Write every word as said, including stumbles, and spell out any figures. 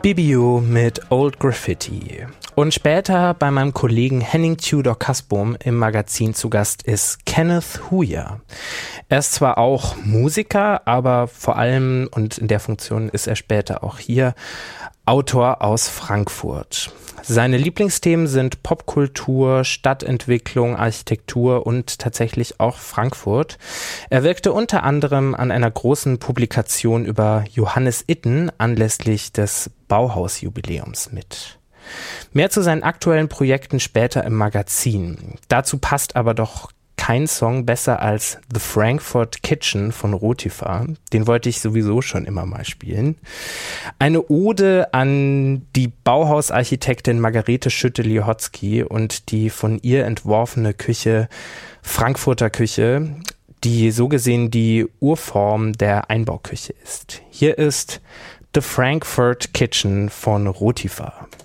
B B U mit Old Graffiti. Und später bei meinem Kollegen Henning Tudor Kasbohm im Magazin zu Gast ist Kenneth Huya. Er ist zwar auch Musiker, aber vor allem, und in der Funktion ist er später auch hier, Autor aus Frankfurt. Seine Lieblingsthemen sind Popkultur, Stadtentwicklung, Architektur und tatsächlich auch Frankfurt. Er wirkte unter anderem an einer großen Publikation über Johannes Itten anlässlich des Bauhausjubiläums mit. Mehr zu seinen aktuellen Projekten später im Magazin. Dazu passt aber doch kein Song besser als The Frankfurt Kitchen von Rotifa. Den wollte ich sowieso schon immer mal spielen. Eine Ode an die Bauhausarchitektin Margarete Schütte-Lihotzky und die von ihr entworfene Küche, Frankfurter Küche, die so gesehen die Urform der Einbauküche ist. Hier ist The Frankfurt Kitchen von Rotifa.